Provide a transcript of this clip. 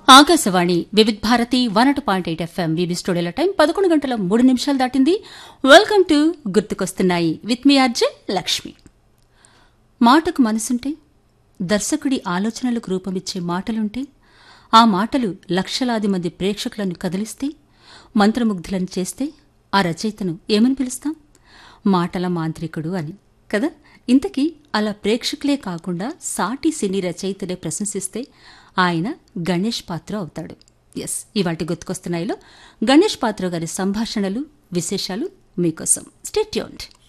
Akashvani Vividh Bharati 101.8 FM వివి స్టూడియోల time 11 గంటల 3 నిమిషాలు దాటింది. వెల్కమ్ టు గుర్తుకొస్తున్నాయి విత్ మీ ఆర్జే లక్ష్మి. మాటకు మనసుంటే, దర్శకుడి ఆలోచనలకు రూపమిచ్చే మాటలుంటే, ఆ మాటలు లక్షలాది మంది ప్రేక్షకులను కదిలిస్తే, మంత్రముగ్ధులను చేస్తే ఆ రచయితను ఏమని పిలుస్తాం? మాటల మాంత్రికుడు అని కదా. ఇంతకీ అలా ప్రేక్షకులే కాకుండా సాటి సినీ రచయితలే ప్రశంసిస్తే ఆయన గణేష్ పాత్ర అవుతాడు. ఎస్, ఇవాటి గుర్తుకొస్తున్నాయిలో గణేష్ పాత్ర గారి సంభాషణలు, విశేషాలు మీకోసం. Stay tuned.